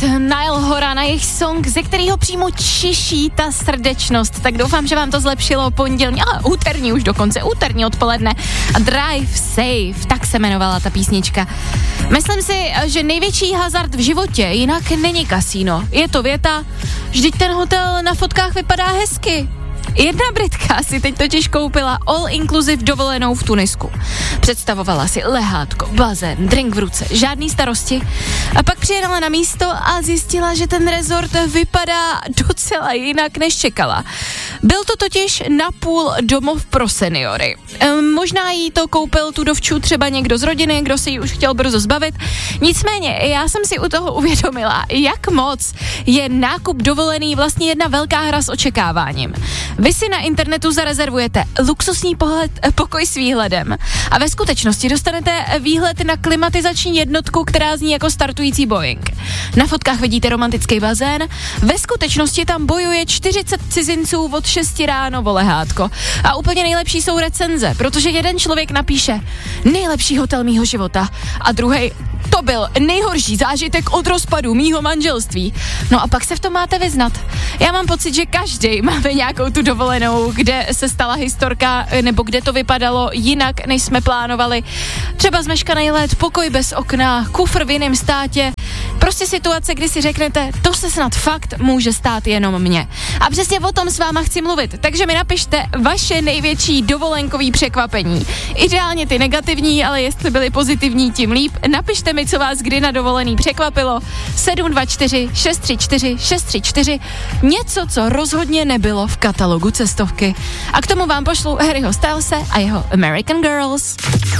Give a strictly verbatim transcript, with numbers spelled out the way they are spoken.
Niall Horan a jejich song, ze kterého přímo čiší ta srdečnost. Tak doufám, že vám to zlepšilo pondělní, ale úterní už dokonce, úterní odpoledne. A Drive Safe, tak se jmenovala ta písnička. Myslím si, že největší hazard v životě jinak není kasíno. Je to věta, vždyť ten hotel na fotkách vypadá hezky. Jedna Britka si teď totiž koupila all-inclusive dovolenou v Tunisku. Představovala si lehátko, bazén, drink v ruce, žádný starosti. A pak přijela na místo a zjistila, že ten rezort vypadá docela jinak, než čekala. Byl to totiž napůl domov pro seniory. E, možná jí to koupil tu dovču třeba někdo z rodiny, kdo se jí už chtěl brzo zbavit. Nicméně, já jsem si u toho uvědomila, jak moc je nákup dovolený vlastně jedna velká hra s očekáváním. Vy si na internetu zarezervujete luxusní pohled, pokoj s výhledem a ve skutečnosti dostanete výhled na klimatizační jednotku, která zní jako startující Boeing. Na fotkách vidíte romantický bazén, ve skutečnosti tam bojuje čtyřicet cizinců od šesti ráno o lehátko. A úplně nejlepší jsou recenze, protože jeden člověk napíše nejlepší hotel mýho života a druhej to byl nejhorší zážitek od rozpadu mýho manželství. No a pak se v tom máte vyznat. Já mám pocit, že každý máme nějakou tu dovolenou, kde se stala historka, nebo kde to vypadalo jinak, než jsme plánovali. Třeba zmeškaný let, pokoj bez okna, kufr v jiném státě. Prostě situace, kdy si řeknete, to se snad fakt může stát jenom mně. A přesně o tom s váma chci mluvit, takže mi napište vaše největší dovolenkový překvapení. Ideálně ty negativní, ale jestli byly pozitivní, tím líp. Napište mi, co vás kdy na dovolený překvapilo. sedm dva čtyři šest tři čtyři šest tři čtyři. Něco, co rozhodně nebylo v katalogu cestovky. A k tomu vám pošlu Harryho Stylese a jeho American Girls.